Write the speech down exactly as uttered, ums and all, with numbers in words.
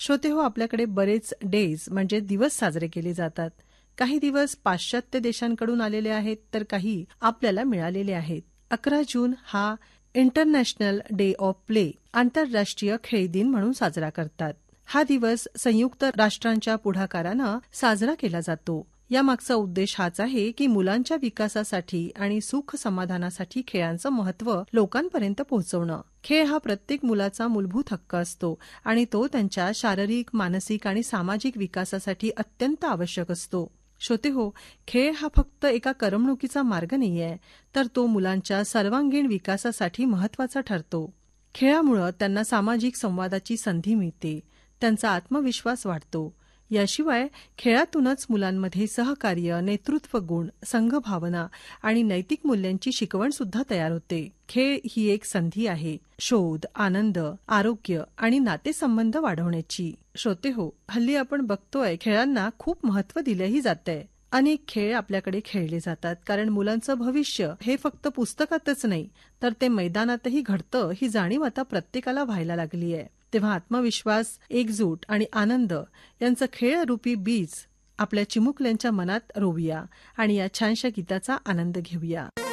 श्रोते हो, आपल्याकडे बरेच डेज म्हणजे दिवस साजरे केले जातात. काही दिवस पाश्चात्य देशांकडून आलेले आहेत तर काही आपल्याला मिळालेले आहेत. अकरा जून हा इंटरनॅशनल डे ऑफ प्ले आंतरराष्ट्रीय खेळ दिन म्हणून साजरा करतात. हा दिवस संयुक्त राष्ट्रांच्या पुढाकारानं साजरा केला जातो. यामागचा उद्देश हाच आहे की मुलांच्या विकासासाठी आणि सुख समाधानासाठी खेळांचं महत्त्व लोकांपर्यंत पोहोचवणं. खेळ हा प्रत्येक मुलाचा मूलभूत हक्क असतो आणि तो त्यांच्या शारीरिक, मानसिक आणि सामाजिक विकासासाठी अत्यंत आवश्यक असतो. श्रोते हो, खेळ हा फक्त एका करमणुकीचा मार्ग नाहीये, तर तो मुलांच्या सर्वांगीण विकासासाठी महत्त्वाचा ठरतो. खेळामुळे त्यांना सामाजिक संवादाची संधी मिळते, त्यांचा आत्मविश्वास वाढतो. याशिवाय खेळातूनच मुलांमध्ये सहकार्य, नेतृत्व गुण, संघभावना आणि नैतिक मूल्यांची शिकवण सुद्धा तयार होते. खेळ ही एक संधी आहे शोध, आनंद, आरोग्य आणि नातेसंबंध वाढवण्याची. श्रोते हो, हल्ली आपण बघतोय खेळांना खूप महत्त्व दिलंही जातंय. अनेक खेळ आपल्याकडे खेळले जातात कारण मुलांचं भविष्य हे फक्त पुस्तकातच नाही तर ते मैदानातही घडतं ही जाणीव आता प्रत्येकाला व्हायला लागली आहे. तेव्हा आत्मविश्वास, एकजूट आणि आनंद यांचं खेळरूपी बीज आपल्या चिमुकल्यांच्या मनात रोवूया आणि या छानशा गीताचा आनंद घेऊया.